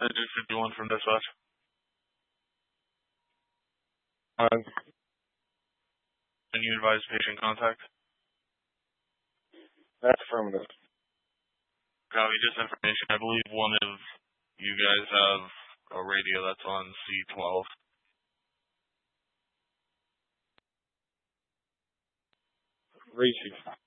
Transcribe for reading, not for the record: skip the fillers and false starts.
Engine 51 from dispatch. Can you advise patient contact? That's affirmative. Copy, just information. I believe one of you guys have a radio that's on C12. Receive.